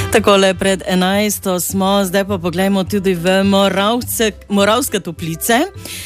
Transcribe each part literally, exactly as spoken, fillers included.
Takole pred enajsto smo, zdaj pa poglejmo tudi v Moravce, Moravske Toplice.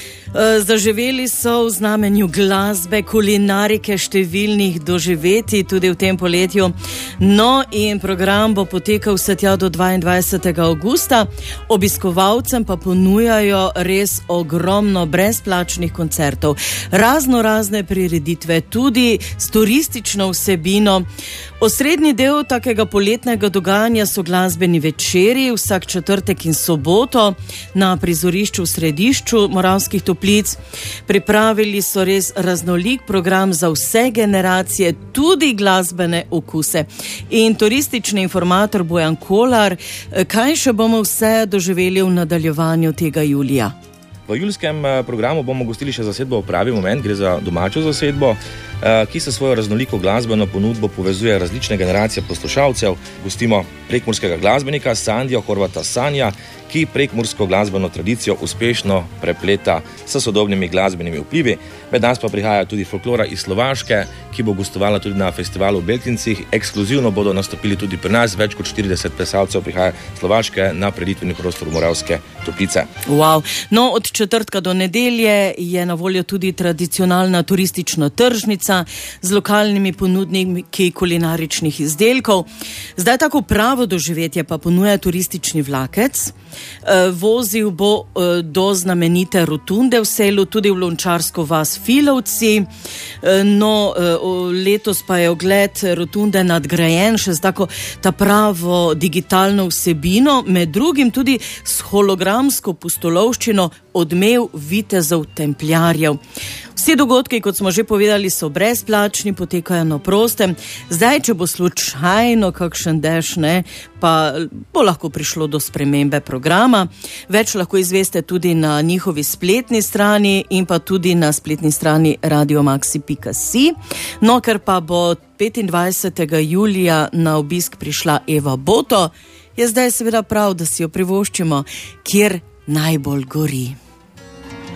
Zaživeli so v znamenju glasbe, kulinarike, številnih doživetij tudi v tem poletju. No in program bo potekal vse tja do dvaindvajsetega avgusta. Obiskovalcem pa ponujajo res ogromno brezplačnih koncertov, razno razne prireditve, tudi s turistično vsebino. Osrednji del takega poletnega dogajanja so glasbeni večeri vsak četrtek in soboto na prizorišču v središču Moravskih Toplic. Pripravili so res raznolik program za vse generacije, tudi glasbene okuse. In turistični informator Bojan Kolar, kaj še bomo vse doživeli v nadaljevanju tega julija? V julijskem programu bomo gostili še zasedbo v pravi moment, gre za domačo zasedbo, ki se svojo raznoliko glasbeno ponudbo povezuje različne generacije poslušalcev. Gostimo prekmurskega glasbenika Sandijo Horvata Sanja, ki prekmursko glasbeno tradicijo uspešno prepleta s sodobnimi glasbenimi vplivi. Med nas pa prihaja tudi folklora iz Slovaške, ki bo gostovala tudi na festivalu v Beltincih. Ekskluzivno bodo nastopili tudi pri nas, več kot štirideset plesalcev prihaja Slovaške na prireditveni prostor Moravske Toplice. Wow. No, od četrtka do nedelje je na voljo tudi tradicionalna turistična tržnica z lokalnimi ponudniki kulinaričnih izdelkov. Zdaj tako pravo doživetje pa ponuja turistični vlakec. Vozil bo do znamenite rotunde v selu, tudi v Lončarsko vas Filovci. No, letos pa je ogled rotunde nadgrajen še z tako ta pravo digitalno vsebino, med drugim tudi s hologramsko pustolovščino Odmev vitezov templjarjev. Vsi dogodki, kot smo že povedali, so brezplačni, potekajo na prostem. Zdaj, če bo slučajno kakšen dež, ne, pa bo lahko prišlo do spremembe programa. Več lahko izveste tudi na njihovi spletni strani in pa tudi na spletni strani radiomaxi pika si. No, ker pa bo petindvajsetega julija na obisk prišla Eva Boto, je zdaj seveda prav, da si jo privoščimo, kjer najbolj gori.